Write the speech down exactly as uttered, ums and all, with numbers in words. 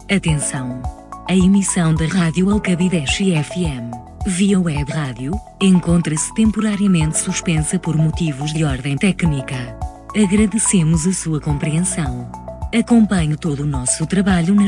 Atenção! A emissão da Rádio Alcabideche F M, via web rádio, encontra-se temporariamente suspensa por motivos de ordem técnica. Agradecemos a sua compreensão. Acompanhe todo o nosso trabalho nas